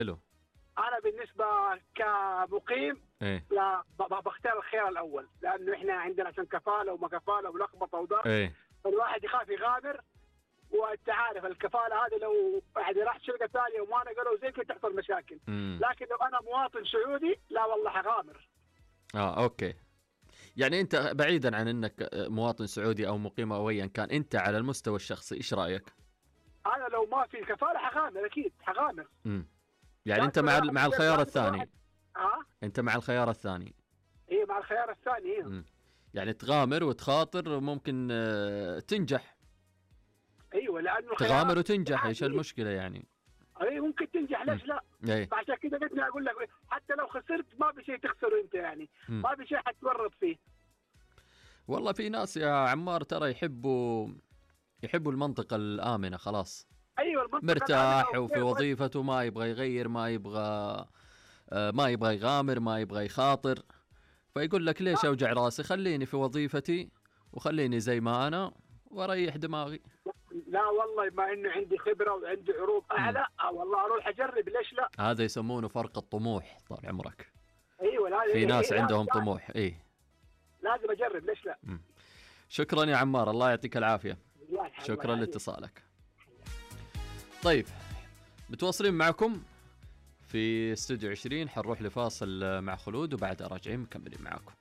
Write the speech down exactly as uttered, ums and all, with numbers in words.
حلو. انا بالنسبه كمقيم ايه لا ب- ب- بختار الخيار الاول، لانه احنا عندنا عشان كفاله وما كفاله ولخبطه وضغط، ايه فالواحد يخاف يغامر. وانت عارف الكفاله هذه لو يعني راح شركه ثانيه وما نقلوا زي كده تحصل مشاكل. امم لكن لو انا مواطن سعودي لا والله حغامر. اه اوكي. يعني انت بعيدا عن انك مواطن سعودي او مقيم او ايا كان، انت على المستوى الشخصي ايش رايك؟ انا لو ما في كفاله حغامر، اكيد حغامر. امم يعني انت لازم مع الواحد مع الخيار لازم الثاني. الواحد- ها انت مع الخيار الثاني. ايه مع الخيار الثاني. إيه. امم يعني تغامر وتخاطر ممكن آه، تنجح. ايوه لانه تغامر الخيارات وتنجح، ايش عادي. المشكله يعني؟ اي ممكن تنجح، امم ليش لا؟ ايه فعشان كذا قلت اقول لك حتى لو خسرت ما في شيء تخسره انت، يعني مم. ما في شيء حتورط فيه. والله في ناس يا عمار ترى يحبوا يحبوا المنطقة الآمنة خلاص، ايوه المنطقه الامنه مرتاح وفي وكيف. وظيفته، ما يبغى يغير، ما يبغى آه، ما يبغى يغامر، ما يبغى يخاطر. فيقول لك ليش أوجع راسي، خليني في وظيفتي وخليني زي ما أنا وأريح دماغي. لا والله ما انه عندي خبره وعندي عروض مم. اعلى، آه والله اروح اجرب، ليش لا؟ هذا يسمونه فرق الطموح طال عمرك. ايوه لا في ناس لا عندهم لا طموح. إيه لازم اجرب، ليش لا؟ مم. شكرا يا عمار، الله يعطيك العافية. الله يحفظك. شكرا لاتصالك. طيب متواصلين معكم في استوديو عشرين، حنروح لفاصل مع خلود وبعدها راجعين مكملين معاكم.